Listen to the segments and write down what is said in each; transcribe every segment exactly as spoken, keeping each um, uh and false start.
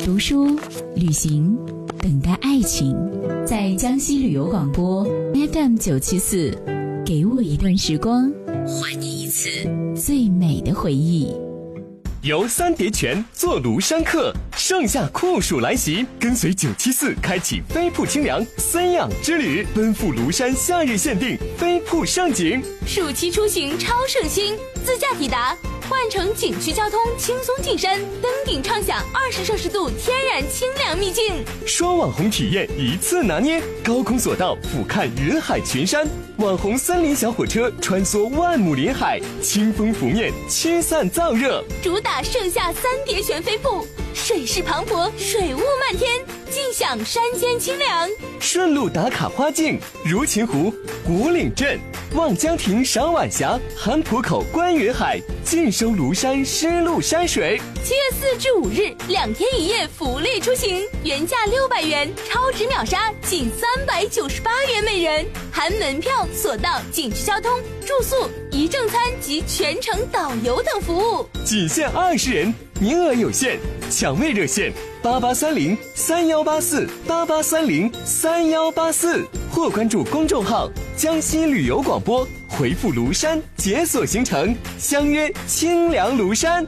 读书、旅行，等待爱情。在江西旅游广播 F M 九七四，给我一段时光，还你一次最美的回忆。 游三叠泉，坐庐山客，盛夏酷暑来袭，跟随九七四开启飞瀑清凉三养之旅，奔赴庐山夏日限定飞瀑盛景。 暑期出行超省心，自驾抵达，换乘景区交通轻松进山，登顶畅享二十摄氏度天然清凉秘境。 双网红体验一次拿捏，高空索道俯瞰云海群山，网红森林小火车穿梭万亩林海，清风拂面驱散燥热。 主打盛夏三叠泉飞瀑，水势磅礴，水雾漫天，尽享山间清凉。 顺路打卡花境，如琴湖、古岭镇、望江亭赏晚霞，韩浦口观云海，尽收庐山湿漉山水。 七月四至五日，两天一夜福利出行，原价六百元，超值秒杀仅三百九十八元每人，含门票、索道、景区交通、住宿、一正餐及全程导游等服务。 仅限二十人，名额有限，抢位热线八八三零三幺八四八八三零三幺八四，或关注公众号江西旅游广播，回复庐山解锁行程，相约清凉庐山。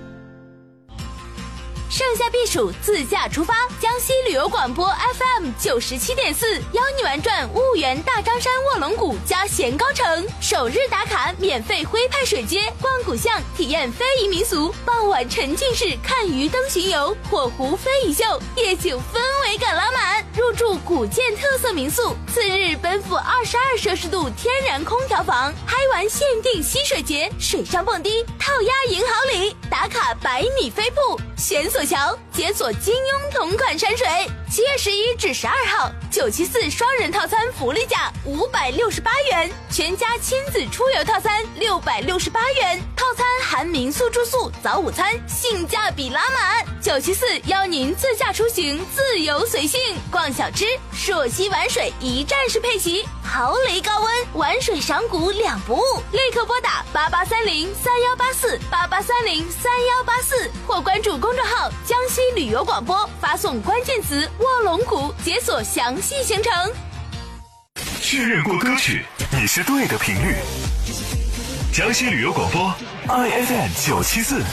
盛夏避暑，自驾出发！江西旅游广播 F M 九十七点四，邀你玩转婺源大张山卧龙谷加咸高城，首日打卡免费徽派水街，逛古巷，体验非遗民俗，傍晚沉浸式看鱼灯巡游，火湖非遗秀，夜景氛围感拉满。入住古建特色民宿，次日奔赴二十二摄氏度天然空调房，嗨玩限定溪水节，水上蹦迪，套鸭银好礼，打卡百米飞瀑，悬索桥，解锁金庸同款山水。七月十一至十二号，九七四双人套餐福利价五百六十八元，全家亲子出游套餐六百六十八元，套餐含民宿住宿、早午餐，性价比拉满。九七四邀您自驾出行，自由随性，逛小吃，朔溪玩水一站式配齐，豪雷高温，玩水赏古两不误。立刻拨打八八三零三幺八四八八三零三幺八四，或关注公众号江西旅游广播，发送关键词卧龙谷，解锁详细行程。 确认过歌曲，你是对的频率。江西旅游广播 I F M 九七四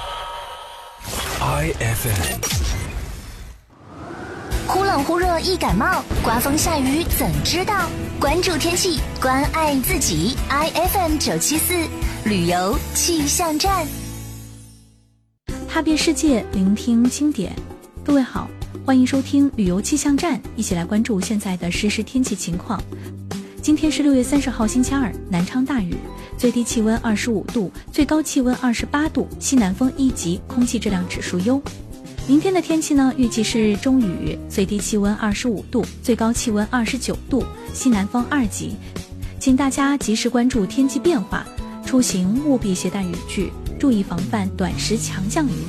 I F M。 忽冷忽热易感冒，刮风下雨怎知道？关注天气，关爱自己。I F M 九七四旅游气象站， 踏遍世界，聆听经典。各位好，欢迎收听旅游气象站，一起来关注现在的实时天气情况。今天是六月三十号星期二，南昌大雨，最低气温二十五度，最高气温二十八度，西南风一级，空气质量指数优。明天的天气呢，预计是中雨，最低气温二十五度，最高气温二十九度，西南风二级。请大家及时关注天气变化，出行务必携带雨具，注意防范短时强降雨。